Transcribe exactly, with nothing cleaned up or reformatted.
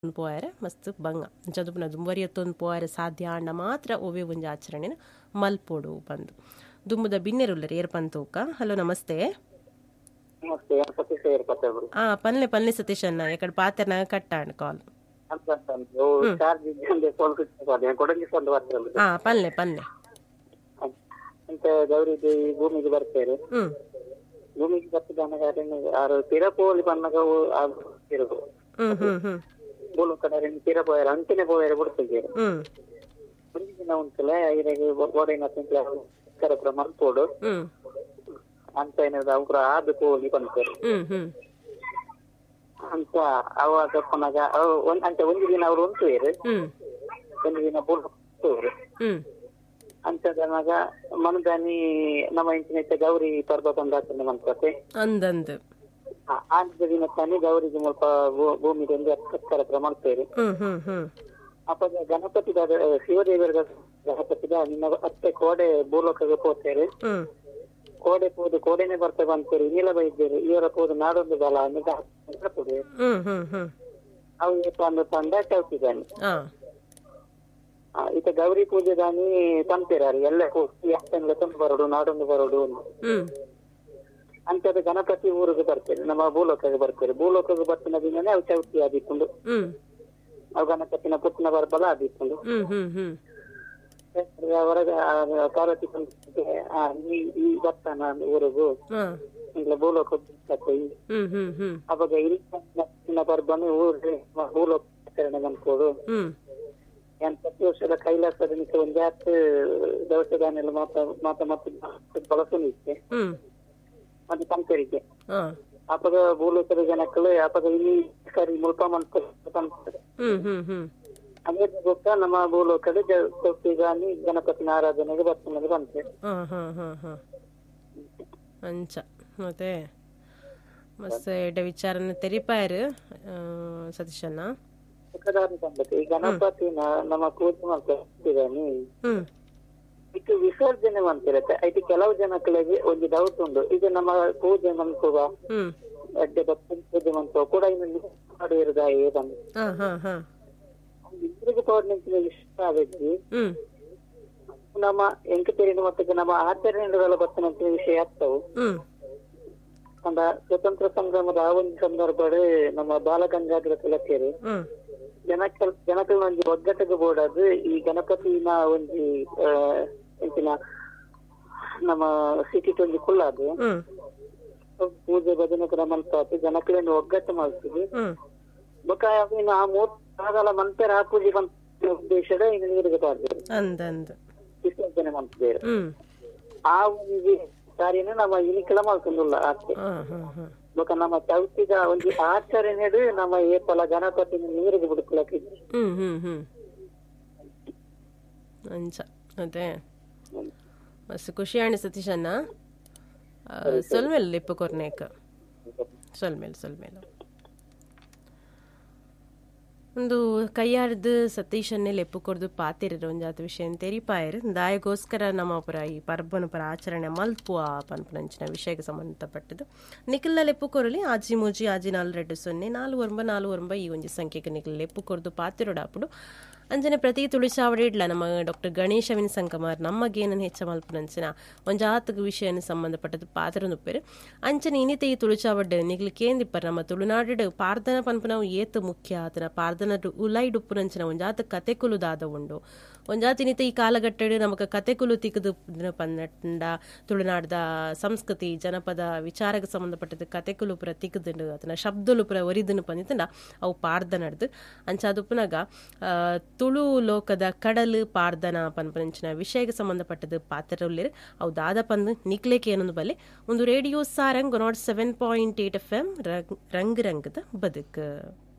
ಪೋಯರೆ ಮಸ್ತ್ ಬಂಗ ಜದುಪುನ ದುಂಬರಿಯತ್ತೊಂದು ಪೋಯರೆ ಸಾಧ್ಯ ಅಂಡ ಮಾತ್ರ ಒವೆ ಒಂಜಿ ಆಚರಣೆನ ಮಲ್ಪೋಡು ಬಂದು ದುಂಬುದ ಬಿನ್ನೆರುಲ್ಲರಿ ಏರ್ಪಂತೂಕ. ಹಲೋ ನಮಸ್ತೆ. ನಮಸ್ತೆ, ಸತೀಶ್ ಏರ್ಪತ್ತೇವ್ರು. ಆ ಪನ್ಲೆ ಪನ್ಲೆ ಸತೀಶ್ ಅನ್ನ ಎಕಡೆ ಪಾತೆರ್ನ ಕಟ್ಟಾಂಡ್ ಕಾಲ್ ಚಾರ್ಜ್ ಇದ್ದಂಗೆ ಫೋನ್ ಕಿಟ್ಕೊಂಡು ಕೊಡಂಗಿಸ್ಕೊಂಡು ಬರ್ತಾರೆ. ಹಾ ಪನ್ಲೆ ಪನ್ಲೆ ಅಂತ ಗೌರಿಗೆ ಈ ಭೂಮಿಗೆ ಬರ್ತಾರೆ. ಹ್ಮ್ ಭೂಮಿಗೆ ಬರ್ತಿದ್ದ ಆರು ತಿರಪೋಲಿ ಬಣ್ಣಗ ತಿರುಗು ಹ್ಮ್ ಹ್ಮ್ ಹ್ಮ್ ಮೂಲ ಕಡೆ ತಿರಪೋಯರ ಅಂತಿನ ಪೋಯರ ಬಿಡ್ತಿದ್ದೀರಿ. ಹ್ಮ್ ಒಂದು ದಿನ ಉಂಟಲ್ಲ ಇದಾಗಿ ಗೋಡೆನ ತಿಂಗಳ ಮಲ್ಪೋಡು ಹ್ಮ್ ಅಂತ ಏನಾದ್ರು ಅವ್ರ ಆದ ಪೋಲಿ ಬಂತಾರೆ ಹ್ಮ್ ಹ್ಮ್ ಅಂತ ಅವಾಗ ಪುನಗ ಒಂದ್ ಅಂತ ಒಂದು ದಿನ ಅವ್ರು ಉಂಟುವೇರು, ಹ್ಮ್ ಒಂದು ದಿನ ಪೂರ್ವರು ಹ್ಮ್ ಅಂತದನಾಗ ಮನದಾನಿ ನಮ್ಮ ಇಂಚಿನ ಗೌರಿ ಪರ್ವ ಬಂದ ಆಚರಣೆ ಮಾಡ್ಕೊತೆ ಅಂದಂದು ಆಂಧ್ರ ದಿನ ತಾನೇ ಗೌರಿಗೆ ಸ್ವಲ್ಪ ಭೂಮಿಗೆ ಒಂದು ಕಾರ್ಯಕ್ರಮ ಮಾಡ್ತೇವೆ. ಹ್ಮ್ ಹ್ಮ್ ಹ್ಮ್ ಅಪ್ಪ ಗಣಪತಿ ಶಿವದೇವರ ಗಣಪತಿಗ ನಿನ್ನ ಅತ್ತೆ ಕೋಡೆ ಭೂಲೋಕಗೆ ಹೋಗ್ತೇವೆ. ಹ್ಮ್ ಕೋಡೆ ಪೋದು ಕೋಡೆನೆ ಬರ್ತೇವೆ ಅಂತೇಳಿ ನೀಲ ಬೈದ್ದೇವೆ. ಇವರ ಪೋದು ನಾಡೊಂದು ಬಲ ಅನ್ನೋದು ಹ್ಮ್ ಹ್ಮ್ ಹ್ಮ್ ಅವು ತಂದು ತಂದ ಚೌಕಿದಾನೆ. ಹಾ ಈತ ಗೌರಿ ಪೂಜೆ ದಾನಿ ತಂತೇರಾರು ಎಲ್ಲ ಹೋಗಿ ಅಷ್ಟೆಲ್ಲ ತಂದು ಬರೋಡು ನಾಡೊಂದು ಬರೋಡು ಹ್ಮ್ ಅಂತದ ಗಣಪತಿ ಊರಿಗೆ ಬರ್ತೇವೆ, ನಮ್ಮ ಭೂಲೋಕಗೆ ಬರ್ತೇವೆ. ಭೂಲೋಕಗೆ ಬರ್ತಿನ ದಿನನೇ ಅವು ಚೌತಿ ಆದಿಕೊಂಡು ಹ್ಮ್ ಅವು ಗಣಪತಿನ ಪುತ್ತಿನ ಬರ್ಬಲ ಆದಿಕೊಂಡು ಹ್ಮ್ ಹ್ಮ್ ಹ್ಮ್ ಹೊರಗೆ ಪಾರ್ವತಿ ಈ ಬರ್ತಾನ ಊರಿಗೂ ಇಲ್ಲ ಭೂಲೋಕ ಹ್ಮ್ ಹ್ಮ್ ಹ್ಮ್ ಅವಾಗ ಇಲ್ಲಿ ಬರ್ಬನು ಊರಿಗೆ ಭೂಲೋಕ ಆಚರಣೆ ಬಂದ್ಕೊಡು. ಹ್ಮ್ ಏನ್ ಪ್ರತಿ ವರ್ಷದ ಕೈಲಾಸದ ನಿಂತ ಒಂದ್ ಜಾಸ್ತಿ ದವಸದಾನೆಲ್ಲ ಮಾತ ಮಾತ ಮತ್ತು ಬಳಸು ಇತ್ತೆ ಹ್ಮ್ ಅದು ತಂಕರಿಗೆ ಹಾ ಅಪಗ ಭೂಲೋಕದ ಜನಕ್ಕಳು ಅಪಗ ಇಲ್ಲಿ ಸರಿ ಮುಲ್ಪ ಮಾಡ್ತಾರೆ. ಹ್ಮ್ ಹ್ಮ್ ಹ್ಮ್ ಅದೇ ಗೊತ್ತ ನಮ್ಮ ಭೂಲೋಕದ ಚೌಕಿಗಾನಿ ಗಣಪತಿನ ಆರಾಧನೆಗೆ ಬರ್ತಾನೆ ಬಂತೆ. ಹಾ ಹಾ ಹಾ ಹಾ ಅಂಚ ಮತ್ತೆ ಮಸ್ತ್ ಎಡ್ಡ ವಿಚಾರನ ತೆರಿಪಾಯರು ಸತೀಶಣ್ಣ. ಈ ಗಣಪತಿನ ನಮ್ಮ ಪೂಜೆ ಮಾಡ್ತಿದ್ದಾನೆ. ಹ್ಮ್ ಇದು ವಿಸರ್ಜನೆ ಮಾಡ್ತಿರತ್ತೆ. ಇದು ಕೆಲವು ಜನಗಳಿಗೆ ಒಂದು ಡೌಟ್ ಉಂಟು, ಇದು ನಮ್ಮ ಪೂಜೆ ಮನ್ಕುವ ಹ್ಮ್ ಅಡ್ಡೆ ಭಕ್ತಿ ಪೂಜೆ ಮನ್ಕುವ ಕೂಡ ಇನ್ನು ಮಾಡಿರುದ ಏದನ್ನು ಹಾ ಹಾ ಹಾ ಇದ್ರಿಗೆ ತೋಡ್ನಿಂಚಿನ ಇಷ್ಟ ಆಗಿ ಹ್ಮ್ ನಮ್ಮ ಎಂಕ ತೆರಿನ ಮಟ್ಟಿಗೆ ನಮ್ಮ ಆಚರಣೆಗಳ ಬರ್ತನಂತ ವಿಷಯ ಆಗ್ತಾವು. ಹ್ಮ್ ಅಂದ ಸ್ವತಂತ್ರ ಸಂಗ್ರಾಮದ ಆ ಒಂದು ಸಂದರ್ಭ ನಮ್ಮ ಬಾಲಗಂಗಾಧರ ತಿಲಕರು ಹ್ಮ್ ಜನಕ ಜನಕಲ್ ಒಂದು ಒಗ್ಗಟ್ಟಿಗೆ ಬೋಡದು ಈ ಗಣಪತಿನ ಒಂದು ಎಂತಿನ ನಮ್ಮ ಸಿಟಿ ಒಂದು ಕುಳ್ಳದು ಹ್ಮ್ ಪೂಜೆ ಭಜನೆ ಕೂಡ ಮಲ್ಪಾತು ಜನಕಳನ್ನು ಒಗ್ಗಟ್ಟು ಮಾಡ್ತೀವಿ. ಹ್ಮ್ ಬೊಕ್ಕ ಇನ್ನು ಆ ಮೂರ್ ಆಗಲ್ಲ ಮಂತರ ಆ ಪೂಜೆ ಬಂದ ಉದ್ದೇಶದ ಇನ್ನು ನೀರಿಗೆ ಪಾಡ್ತಾರೆ ಅಂದಂದು ವಿಸರ್ಜನೆ ಮಾಡ್ತಿದ್ದೇವೆ. ಹ್ಮ್ ಆ ಒಂದು ಕಾರ್ಯನ ನಮ್ಮ ಇನಿಕೆಲ ಮಾಡ್ಕೊಂಡಿಲ್ಲ ಆಚೆ. ಹಾ ಹಾ ಹಾ ಬೊಕ್ಕ ನಮ್ಮ ಚೌತಿಗ ಒಂದು ಆಚರಣೆ ನಮ್ಮ ಏಪಲ ಗಣಪತಿನ ನೀರಿಗೆ ಬಿಡ್ಕೊಳಕ್ಕೆ. ಹ್ಮ್ ಹ್ಮ್ ಹ್ಮ್ ಅಂಚ ಅದೇ ಮಸ್ತ್ ಖುಷಿ ಆಣಿ ಸತೀಶಣ್ಣ. ಸೊಲ್ಮೇಲೆ ಲಿಪ್ಪು ಕೊರ್ನೇಕ ಸೊಲ್ಮೇಲೆ ಸೊಲ್ಮೇಲೆ ಒಂದು ಕೈಯಾರ್ದು ಸತೀಶನ್ನೇ ಲೆಪ್ಪು ಕೊರ್ದು ಪಾತಿರ ಒಂಜಾತ ವಿಷಯ ತೆರಿಪಾಯರ್ ದಾಯಗೋಸ್ಕರ ನಮ್ಮ ಪುರ ಈ ಪರ್ಬನ ಪರ ಆಚರಣೆ ಮಲ್ಪುವ ಪನ್ಪನಂಚಿನ ವಿಷಯಕ್ಕೆ ಸಂಬಂಧಪಟ್ಟದ್ದು ನಿಖಿಲ ಲೆಪ್ಪು ಕೊರಲಿ ಆಜಿ ಮೂಜಿ ಆಜಿ ನಾಲ್ ರೆಡ್ಡು ಸೊನ್ನೆ ನಾಲು ಒಂಬ ನಾಲು ಒಂಬ ಈ ಒಂಜಿ ಸಂಖ್ಯೆಗೆ ನಿಖಿಲ ಲೆಪ್ಪು ಕೊರ್ದು ಪಾತಿರೋಡಾಪುಡು ಅಂಜನೆ ಪ್ರತಿ ತುಳಿಸಾವಡಿ ಇಡ್ಲ ನಮ್ಮ ಡಾಕ್ಟರ್ ಗಣೇಶ ವಿನ್ ಸಂಕಮಾರ್ ನಮ್ಮಗೇನನ್ನು ಹೆಚ್ಚ ಮಲ್ಪನಂಚಿನ ಒಂಜಾತಕ ವಿಷಯನ ಸಂಬಂಧಪಟ್ಟದ್ದು ಪಾತ್ರ ನುಪ್ಪೆರು ಅಂಚನೆ ಇನಿತೆ ಈ ತುಳಿಸಾವಡ್ಡೆ ನಿಗ್ಲಿ ಕೇಂದಿಪ್ಪರ್ ನಮ್ಮ ತುಳುನಾಡು ಪಾರ್ದನ ಪನ್ಪನವು ಏತು ಮುಖ್ಯ ಆತನ ಪಾರ್ದನ ಉಲೈಡ್ ಉಪ್ಪುನಂಚಿನ ಒಂಜಾತ ಕತೆ ಕುಲುದಾದ ಉಂಡು ಒಂಜಾತಿನಿತ ಈ ಕಾಲಘಟ್ಟಡು ನಮಕ ಕತೆ ಕುಲು ತಿಕ್ಕದು ಪನ್ನಡ ತುಳುನಾಡದ ಸಂಸ್ಕೃತಿ ಜನಪದ ವಿಚಾರಕ್ಕೆ ಸಂಬಂಧಪಟ್ಟದ್ದು ಕತೆ ಕುಲು ಪುರ ತಿಕ್ಕದುಂಡು ಅದನ್ನ ಶಬ್ದಲು ಪುರ ಒರಿದನು ಪಂದಿತ್ತಂಡ ಅವು ಪಾರ್ದನಡ್ದು ಅಂಚಾದು ಪುನಗ ತುಳು ಲೋಕದ ಕಡಲು ಪಾರ್ದನ ಪನ್ಪಂಚಿನ ವಿಷಯಕ್ಕೆ ಸಂಬಂಧಪಟ್ಟದ್ದು ಪಾತ್ರರುಲ್ಲಿರು ಅವು ದಾದ ಪಂದು ನಿಕ್ಲೇಕೆ ಏನೊಂದು ಬಲ್ಲೆ ಒಂದು radio Sarang not seven point eight F M ರಂಗ್ ರಂಗದ ಬದುಕು.